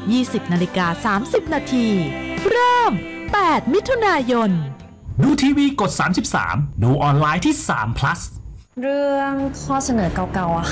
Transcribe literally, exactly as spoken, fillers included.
ยี่สิบนาฬิกาสามสิบนาทีเริ่มแปดมิถุนายนดูทีวีกดสามสิบสามดูออนไลน์ที่สาม plus เรื่องข้อเสนอเก่าๆอะ